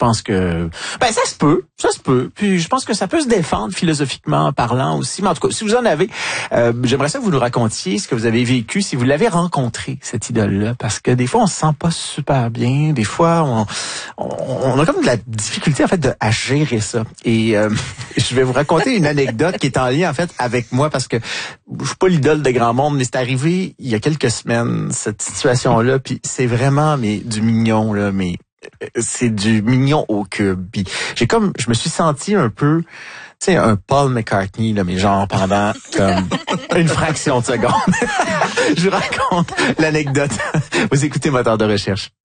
pense que ça se peut. Puis je pense que ça peut se défendre philosophiquement parlant aussi. Mais en tout cas, si vous en avez, j'aimerais ça que vous nous racontiez ce que vous avez vécu, si vous l'avez rencontré, cette idole-là, parce que des fois on se sent pas super bien, des fois on a comme de la difficulté en fait à gérer ça. Et je vais vous raconter une anecdote qui est en lien en fait avec moi, parce que je suis pas l'idole de grand monde, mais c'est arrivé il y a quelques semaines cette situation-là, puis c'est vraiment du mignon là, mais c'est du mignon au cube. Puis je me suis senti un peu, tu sais, un Paul McCartney là, mais genre pendant comme une fraction de seconde. Je vous raconte l'anecdote. Vous écoutez Moteur de recherche.